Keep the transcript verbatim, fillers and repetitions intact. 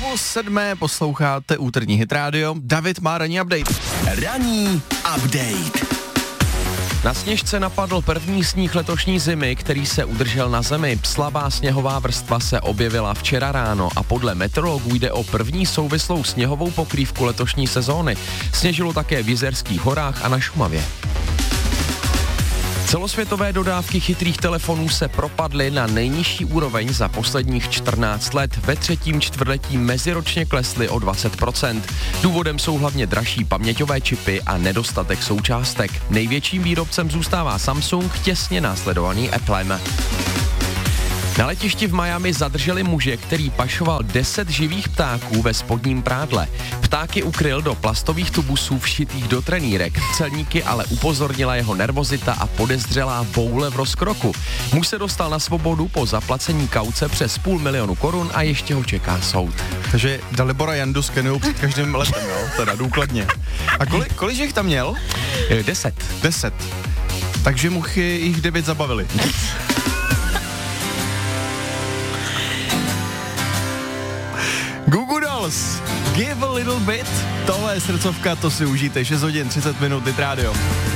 půl sedmé posloucháte úterní Hit Radio. David má ranní update. Ranní update. Na Sněžce napadl první sníh letošní zimy, který se udržel na zemi. Slabá sněhová vrstva se objevila včera ráno a podle meteorologů jde o první souvislou sněhovou pokrývku letošní sezóny. Sněžilo také v Jizerských horách a na Šumavě. Celosvětové dodávky chytrých telefonů se propadly na nejnižší úroveň za posledních čtrnáct let. Ve třetím čtvrtletí meziročně klesly o dvacet procent. Důvodem jsou hlavně dražší paměťové čipy a nedostatek součástek. Největším výrobcem zůstává Samsung, těsně následovaný Applem. Na letišti v Miami zadrželi muže, který pašoval deset živých ptáků ve spodním prádle. Ptáky ukryl do plastových tubusů všitých do trenýrek. Celníky ale upozornila jeho nervozita a podezřelá boule v rozkroku. Muž se dostal na svobodu po zaplacení kauce přes půl milionu korun a ještě ho čeká soud. Takže Dalibora Jandu skenujou před každým letem, jo? Teda důkladně. A kolik, kolik jich tam měl? Deset. Deset. Takže mu jich devět zabavili. Google Dolls, Give a Little Bit, tohle je srdcovka, to si užijte, šest hodin třicet minut, Hit Radio.